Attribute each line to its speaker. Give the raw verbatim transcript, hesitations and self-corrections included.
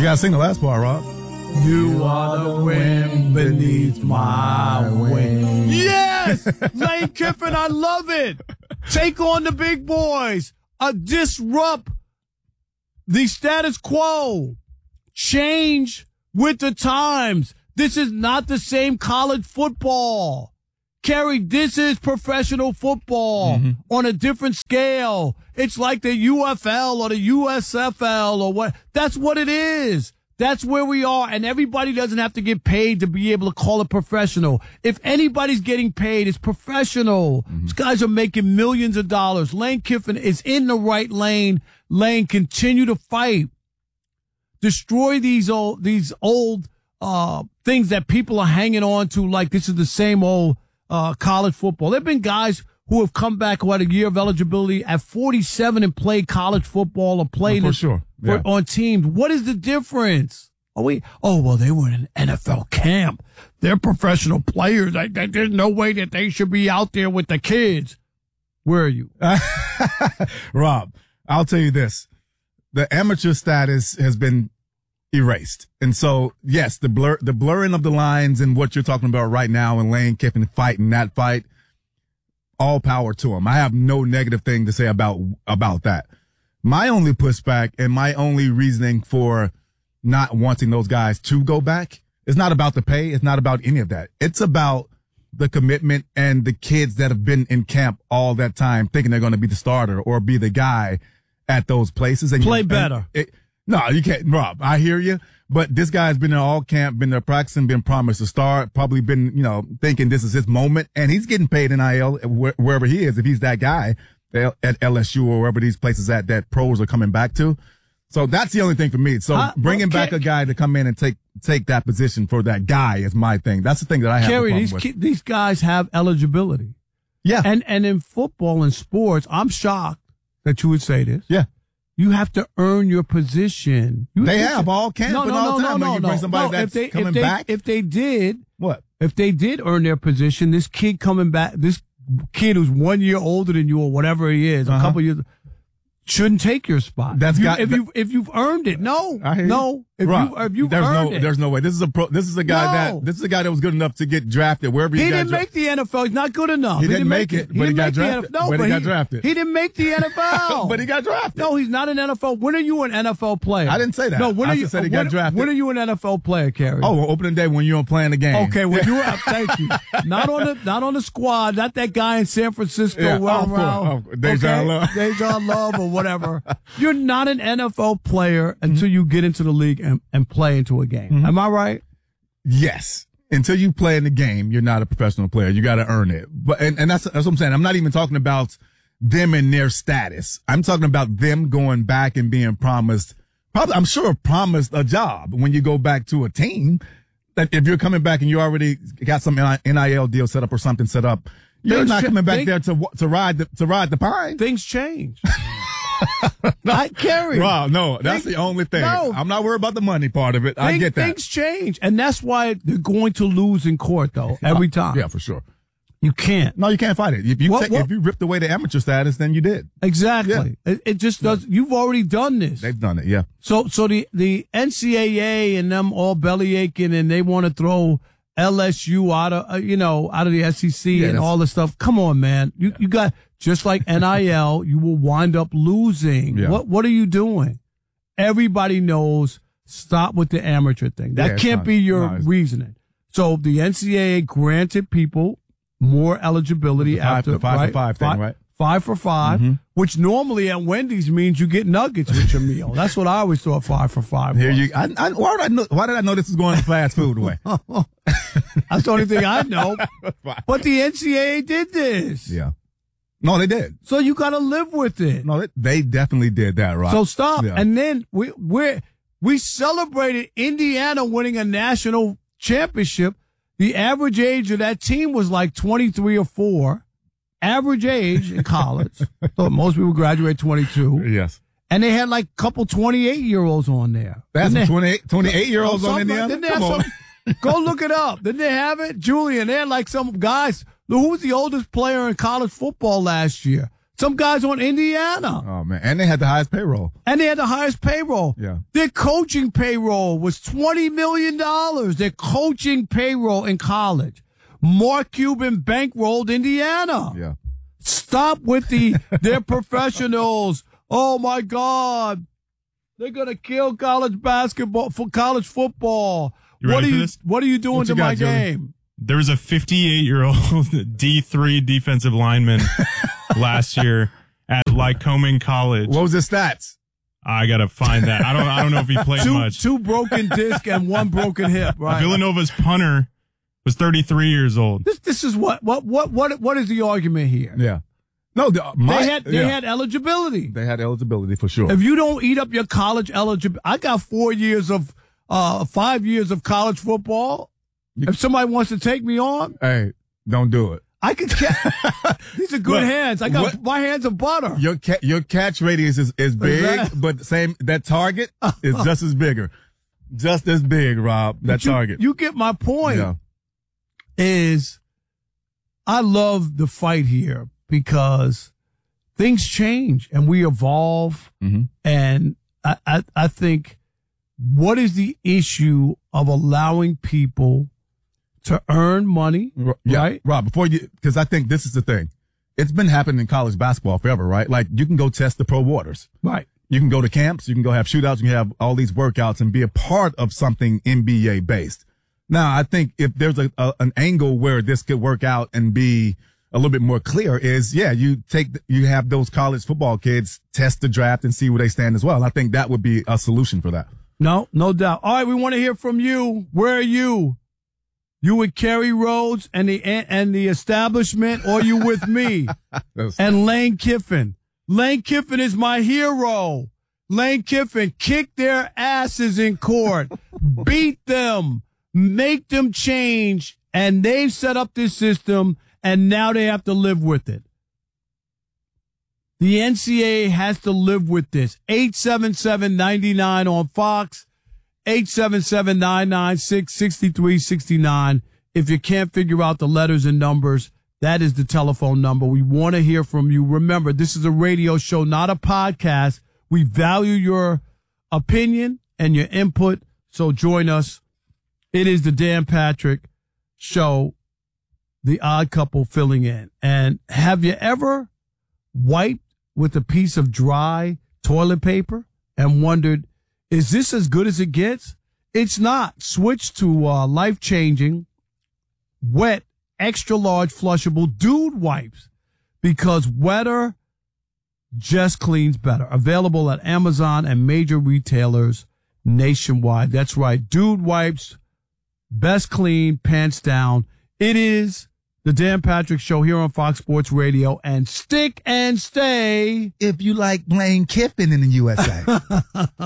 Speaker 1: You got to sing the last part, Rob.
Speaker 2: You are the wind beneath my wings. Yes! Lane Kiffin, I love it. Take on the big boys. Uh, disrupt the status quo. Change with the times. This is not the same college football. Kerry, this is professional football mm-hmm. on a different scale. It's like the U F L or the U S F L or what. That's what it is. That's where we are, and everybody doesn't have to get paid to be able to call it professional. If anybody's getting paid, it's professional. Mm-hmm. These guys are making millions of dollars. Lane Kiffin is in the right lane. Lane, continue to fight. Destroy these old, these old uh things that people are hanging on to like this is the same old uh college football. There have been guys who have come back who had a year of eligibility at forty-seven and played college football or played
Speaker 1: oh, for
Speaker 2: in,
Speaker 1: sure. Yeah.
Speaker 2: for, on teams. What is the difference? Are we? Oh, well, they were in an N F L camp. They're professional players. I, I, there's no way that they should be out there with the kids. Where are you?
Speaker 1: Rob, I'll tell you this. The amateur status has been erased. And so, yes, the blur, the blurring of the lines and what you're talking about right now and Lane Kiffin fighting that fight, all power to him. I have no negative thing to say about, about that. My only pushback and my only reasoning for not wanting those guys to go back is not about the pay. It's not about any of that. It's about the commitment and the kids that have been in camp all that time thinking they're going to be the starter or be the guy at those places. And
Speaker 2: play
Speaker 1: you,
Speaker 2: better.
Speaker 1: And it, no, you can't, Rob. I hear you. But this guy's been in all camp, been there practicing, been promised to start, probably been, you know, thinking this is his moment. And he's getting paid N I L wh- wherever he is, if he's that guy at L S U or wherever these places at that pros are coming back to. So that's the only thing for me. So uh, bringing well, back a guy to come in and take take that position for that guy is my thing. That's the thing that I have
Speaker 2: Kerry,
Speaker 1: a problem
Speaker 2: these
Speaker 1: with.
Speaker 2: Ki- these guys have eligibility.
Speaker 1: Yeah.
Speaker 2: And and in football and sports, I'm shocked that you would say this.
Speaker 1: Yeah.
Speaker 2: You have to earn your position. You
Speaker 1: they have all camp
Speaker 2: no,
Speaker 1: and
Speaker 2: no,
Speaker 1: all
Speaker 2: no,
Speaker 1: time.
Speaker 2: No,
Speaker 1: when
Speaker 2: no,
Speaker 1: you bring
Speaker 2: no.
Speaker 1: somebody
Speaker 2: no,
Speaker 1: that's
Speaker 2: if they,
Speaker 1: coming
Speaker 2: if they,
Speaker 1: back.
Speaker 2: If they did,
Speaker 1: what?
Speaker 2: If they did earn their position, this kid coming back, this kid who's one year older than you or whatever he is, uh-huh. a couple years, shouldn't take your spot.
Speaker 1: That's
Speaker 2: if, you,
Speaker 1: got,
Speaker 2: if
Speaker 1: that,
Speaker 2: you if you've earned it, no, no. If
Speaker 1: Rob,
Speaker 2: you if you've
Speaker 1: there's
Speaker 2: earned
Speaker 1: no,
Speaker 2: it,
Speaker 1: there's no way. This is a pro. This is a guy
Speaker 2: no.
Speaker 1: that this is a guy that was good enough to get drafted wherever he,
Speaker 2: he
Speaker 1: got
Speaker 2: didn't
Speaker 1: dra-
Speaker 2: make the N F L. He's not good enough.
Speaker 1: He,
Speaker 2: he
Speaker 1: didn't
Speaker 2: didn't
Speaker 1: make it,
Speaker 2: it,
Speaker 1: but he got
Speaker 2: make
Speaker 1: drafted.
Speaker 2: The N F L. No,
Speaker 1: but,
Speaker 2: but
Speaker 1: he got
Speaker 2: he,
Speaker 1: drafted.
Speaker 2: He didn't make the N F L.
Speaker 1: But he got drafted.
Speaker 2: No, he's not an N F L. When are you an N F L player?
Speaker 1: I didn't say that.
Speaker 2: No, when
Speaker 1: I
Speaker 2: are you?
Speaker 1: said he
Speaker 2: when,
Speaker 1: got drafted.
Speaker 2: When are you an N F L player, Kerry?
Speaker 1: Oh, well, opening day when you're playing the game.
Speaker 2: Okay, when you were up, thank you. Not on the not on the squad. Not that guy in San Francisco.
Speaker 1: Yeah,
Speaker 2: well,
Speaker 1: oh,
Speaker 2: around.
Speaker 1: oh, Dejan
Speaker 2: okay?
Speaker 1: Love.
Speaker 2: Dejan Love or whatever. You're not an N F L player until you get into the league and, and play into a game. Mm-hmm. Am I right?
Speaker 1: Yes. Until you play in the game, you're not a professional player. You got to earn it. But and, and that's that's what I'm saying. I'm not even talking about them and their status. I'm talking about them going back and being promised, probably, I'm sure promised a job when you go back to a team. That if you're coming back and you already got some N I L deal set up or something set up, you're
Speaker 2: things
Speaker 1: not coming back
Speaker 2: ch-
Speaker 1: there to to ride the to ride the pine.
Speaker 2: Things change. I carry.
Speaker 1: Rob, no, that's
Speaker 2: things,
Speaker 1: the only thing.
Speaker 2: No.
Speaker 1: I'm not worried about the money part of it. I
Speaker 2: Things,
Speaker 1: get that.
Speaker 2: Things change, and that's why they're going to lose in court, though, every time.
Speaker 1: Yeah, for sure.
Speaker 2: You can't.
Speaker 1: No, you can't fight it. If you
Speaker 2: what,
Speaker 1: take,
Speaker 2: what?
Speaker 1: if you ripped away the amateur status, then you did.
Speaker 2: Exactly.
Speaker 1: Yeah.
Speaker 2: It, it just does. You've already done this.
Speaker 1: They've done it. Yeah.
Speaker 2: So, so the the N C double A and them all belly aching, and they want to throw L S U out of uh, you know out of the S E C
Speaker 1: yeah,
Speaker 2: and all this stuff. Come on, man. You yeah. you got just like N I L. You will wind up losing. Yeah. What what are you doing? Everybody knows. Stop with the amateur thing. That yeah, can't not, be your no, reasoning. So the N C double A granted people more eligibility
Speaker 1: five,
Speaker 2: after
Speaker 1: the five
Speaker 2: right?
Speaker 1: for five thing,
Speaker 2: five,
Speaker 1: right?
Speaker 2: Five for five, mm-hmm. which normally at Wendy's means you get nuggets with your meal. That's what I always thought five for five
Speaker 1: Here
Speaker 2: was.
Speaker 1: you, I, I, why, did I know, why did I know this was going the fast food way?
Speaker 2: That's the only thing I know. But the N C double A did this.
Speaker 1: Yeah. No, they did.
Speaker 2: So you got to live with it.
Speaker 1: No, they, they definitely did that, right?
Speaker 2: So stop.
Speaker 1: Yeah.
Speaker 2: And then we we we celebrated Indiana winning a national championship. The average age of that team was like twenty-three or four. Average age in college. So most people graduate twenty-two.
Speaker 1: Yes.
Speaker 2: And they had like a couple twenty-eight-year-olds on there.
Speaker 1: That's some twenty-eight, twenty-eight-year-olds on Indiana?
Speaker 2: Like,
Speaker 1: Come on.
Speaker 2: Some, go look it up. Didn't they have it? Julian, they had like some guys. Who was the oldest player in college football last year? Some guys on Indiana.
Speaker 1: Oh, man. And they had the highest payroll.
Speaker 2: And they had the highest payroll.
Speaker 1: Yeah.
Speaker 2: Their coaching payroll was twenty million dollars. Their coaching payroll in college. Mark Cuban bankrolled Indiana.
Speaker 1: Yeah.
Speaker 2: Stop with the, they're professionals. Oh, my God. They're going to kill college basketball for college football.
Speaker 3: You
Speaker 2: what
Speaker 3: ready
Speaker 2: are
Speaker 3: for
Speaker 2: you,
Speaker 3: this?
Speaker 2: what are you doing
Speaker 1: What
Speaker 2: to
Speaker 1: you got,
Speaker 2: my
Speaker 1: Joey?
Speaker 2: game?
Speaker 3: There was a fifty-eight-year-old D three defensive lineman last year at Lycoming College.
Speaker 1: What was his stats?
Speaker 3: I gotta find that. I don't. I don't know if he played
Speaker 2: Two,
Speaker 3: much.
Speaker 2: two broken disc and one broken hip, right?
Speaker 3: Villanova's punter was thirty-three years old.
Speaker 2: This, this is what, what, what, what, what is the argument here?
Speaker 1: Yeah. No, the, my,
Speaker 2: They had, they
Speaker 1: yeah.
Speaker 2: had eligibility.
Speaker 1: They had eligibility for sure.
Speaker 2: If you don't eat up your college eligibility, I got four years of, uh, five years of college football. If somebody wants to take me on,
Speaker 1: Hey, don't do it.
Speaker 2: I could catch. These are good
Speaker 1: Look,
Speaker 2: hands. I got
Speaker 1: what-
Speaker 2: my hands are butter.
Speaker 1: Your ca- your catch radius is, is big,
Speaker 2: that-
Speaker 1: but same that target is just as bigger, just as big. Rob, that
Speaker 2: you,
Speaker 1: target.
Speaker 2: You get my point.
Speaker 1: Yeah.
Speaker 2: Is I love the fight here because things change and we evolve,
Speaker 1: Mhm.
Speaker 2: and I, I I think what is the issue of allowing people to earn money,
Speaker 1: R- yeah,
Speaker 2: right?
Speaker 1: Rob, before you, because I think this is the thing. It's been happening in college basketball forever, right? Like you can go test the pro waters.
Speaker 2: Right.
Speaker 1: You can go to camps. You can go have shootouts. You can have all these workouts and be a part of something N B A based. Now, I think if there's a, a an angle where this could work out and be a little bit more clear is, yeah, you take, you have those college football kids test the draft and see where they stand as well. I think that would be a solution for that.
Speaker 2: No, no doubt. All right, we want to hear from you. Where are you? You with Kerry Rhodes and the and the establishment, or you with me and Lane Kiffin? Lane Kiffin is my hero. Lane Kiffin kicked their asses in court, beat them, make them change, and they've set up this system, and now they have to live with it. The N C double A has to live with this. eight seven seven, nine nine on Fox. eight seven seven, nine nine six, six three six nine. If you can't figure out the letters and numbers, that is the telephone number. We want to hear from you. Remember, this is a radio show, not a podcast. We value your opinion and your input, so join us. It is the Dan Patrick Show, the odd couple filling in. And have you ever wiped with a piece of dry toilet paper and wondered, is this as good as it gets? It's not. Switch to uh, life-changing, wet, extra-large flushable dude wipes, because wetter just cleans better. Available at Amazon and major retailers nationwide. That's right. Dude wipes, best clean, pants down. It is the Dan Patrick Show here on Fox Sports Radio, and stick and stay.
Speaker 1: If you like Lane Kiffin in the U S A.